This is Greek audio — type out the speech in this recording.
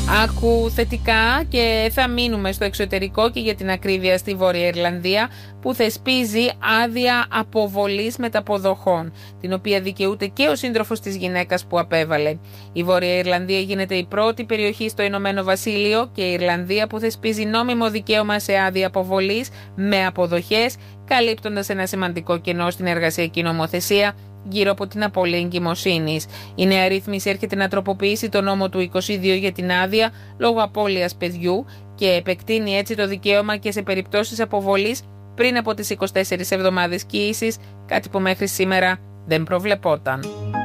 Άκου θετικά και θα μείνουμε στο εξωτερικό και για την ακρίβεια στη Βόρεια Ιρλανδία, που θεσπίζει άδεια αποβολής μεταποδοχών, την οποία δικαιούται και ο σύντροφος της γυναίκας που απέβαλε. Η Βόρεια Ιρλανδία γίνεται η πρώτη περιοχή στο Ηνωμένο Βασίλειο και η Ιρλανδία που θεσπίζει νόμιμο δικαίωμα σε άδεια αποβολής με αποδοχές, καλύπτοντας ένα σημαντικό κενό στην εργασιακή νομοθεσία γύρω από την απώλεια εγκυμοσύνης. Η νέα ρύθμιση έρχεται να τροποποιήσει το νόμο του 22 για την άδεια λόγω απώλειας παιδιού και επεκτείνει έτσι το δικαίωμα και σε περιπτώσεις αποβολής πριν από τις 24 εβδομάδες κύησης, κάτι που μέχρι σήμερα δεν προβλεπόταν.